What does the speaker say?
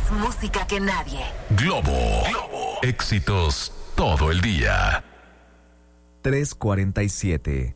Más música que nadie. Globo. Éxitos todo el día. 3:47.